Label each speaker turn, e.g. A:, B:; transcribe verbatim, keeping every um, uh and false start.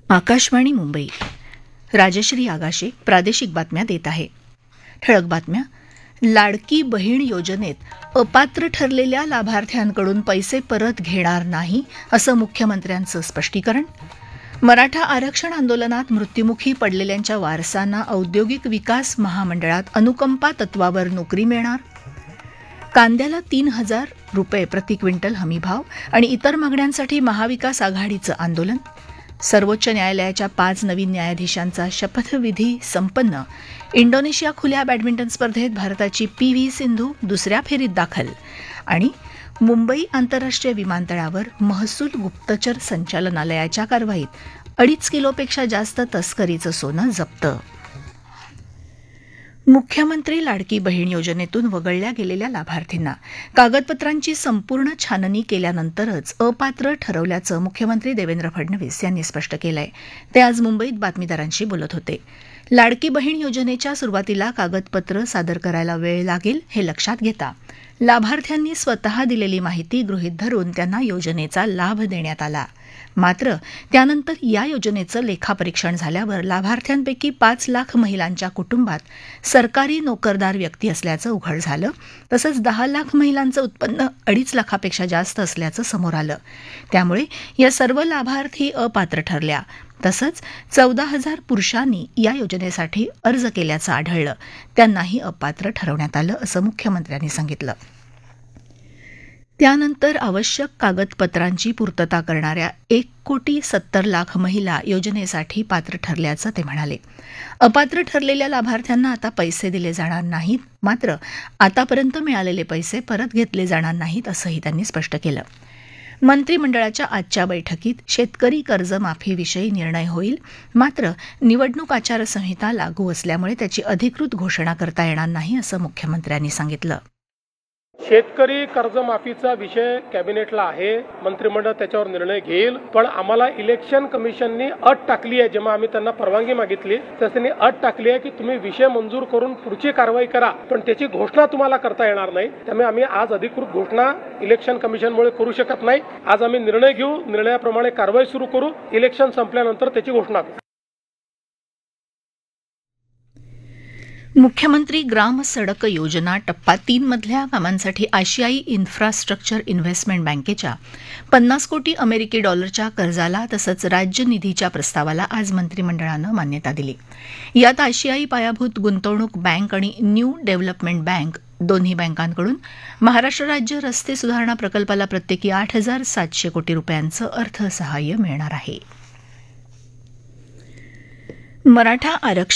A: आकाशवाणी मुंबई. राजश्री आगाशे प्रादेशिक बातम्या देत आहे. ठळक बातम्या. लाडकी बहीण योजनेत अपात्र ठरलेल्या लाभार्थ्यांकडून पैसे परत घेणार नाही असं मुख्यमंत्र्यांचं स्पष्टीकरण. मराठा आरक्षण आंदोलनात मृत्युमुखी पडलेल्यांच्या वारसांना औद्योगिक विकास महामंडळात अनुकंपा तत्वावर नोकरी मिळणार. कांद्याला तीन हजार रुपये प्रति क्विंटल हमीभाव आणि इतर मागण्यांसाठी महाविकास आघाडीचं आंदोलन. सर्वोच्च न्यायालयाच्या पाच नवीन न्यायाधीशांचा शपथविधी संपन्न. इंडोनेशिया खुल्या बॅडमिंटन स्पर्धेत भारताची पी व्ही सिंधू दुसऱ्या फेरीत दाखल. आणि मुंबई आंतरराष्ट्रीय विमानतळावर महसूल गुप्तचर संचालनालयाच्या कारवाईत अडीच किलोपेक्षा जास्त तस्करीचं सोनं जप्त. मुख्यमंत्री लाडकी बहीण योजनेतून वगळल्या गेलेल्या लाभार्थींना कागदपत्रांची संपूर्ण छाननी केल्यानंतरच अपात्र ठरवल्याचं मुख्यमंत्री देवेंद्र फडणवीस यांनी स्पष्ट केलं आहे. ते आज मुंबईत बातमीदारांशी बोलत होते. लाडकी बहीण योजनेच्या सुरुवातीला कागदपत्र सादर करायला वेळ लागेल हे लक्षात घेता लाभार्थ्यांनी स्वतः दिलेली माहिती गृहीत धरून त्यांना योजनेचा लाभ देण्यात आला. मात्र त्यानंतर या योजनेचं लेखापरीक्षण झाल्यावर लाभार्थ्यांपैकी पाच लाख महिलांच्या कुटुंबात सरकारी नोकरदार व्यक्ती असल्याचं उघड झालं. तसंच दहा लाख महिलांचं उत्पन्न अडीच लाखापेक्षा जास्त असल्याचं समोर आलं. त्यामुळे या सर्व लाभार्थी अपात्र ठरल्या. तसंच चौदा हजार पुरुषांनी या योजनेसाठी अर्ज केल्याचं आढळलं. त्यांनाही अपात्र ठरवण्यात आलं असं मुख्यमंत्र्यांनी सांगितलं. त्यानंतर आवश्यक कागदपत्रांची पूर्तता करणाऱ्या एक कोटी सत्तर लाख महिला योजनेसाठी पात्र ठरल्याचं ते म्हणाले. अपात्र ठरलेल्या लाभार्थ्यांना आता पैसे दिले जाणार नाहीत. मात्र आतापर्यंत मिळालेले पैसे परत घेतले जाणार नाहीत असंही त्यांनी स्पष्ट केलं. मंत्रिमंडळाच्या आजच्या बैठकीत शेतकरी कर्जमाफीविषयी निर्णय होईल. मात्र निवडणूक आचारसंहिता लागू असल्यामुळे त्याची अधिकृत घोषणा करता येणार नाही असं मुख्यमंत्र्यांनी सांगितलं.
B: शेतकरी कर्जमाफीचा विषय कॅबिनेटला आहे. मंत्रिमंडळ त्याच्यावर निर्णय घेईल. पण आम्हाला इलेक्शन कमिशननी अट टाकली आहे. जेव्हा आम्ही त्यांना परवानगी मागितली तर त्यांनी अट टाकली आहे की तुम्ही विषय मंजूर करून पुढची कारवाई करा, पण त्याची घोषणा तुम्हाला करता येणार नाही. त्यामुळे आम्ही आज अधिकृत घोषणा इलेक्शन कमिशनमुळे करू शकत नाही. आज आम्ही निर्णय घेऊ, निर्णयाप्रमाणे कारवाई सुरू करू. इलेक्शन संपल्यानंतर त्याची घोषणा करू.
A: मुख्यमंत्री ग्राम सडक योजना टप्पा तीन मधल्या कामांसाठी आशियाई इन्फ्रास्ट्रक्चर इन्व्हेस्टमेंट बँकेच्या पन्नास कोटी अमेरिकी डॉलरच्या कर्जाला तसंच राज्य निधीच्या प्रस्तावाला आज मंत्रिमंडळानं मान्यता दिली. यात आशियाई पायाभूत गुंतवणूक बँक आणि न्यू डेव्हलपमेंट बँक दोन्ही बँकांकडून महाराष्ट्र राज्य रस्ते सुधारणा प्रकल्पाला प्रत्येकी आठ हजार सातशे कोटी रुपयांचं अर्थसहाय्य मिळणार आहे. मराठा आरक्षण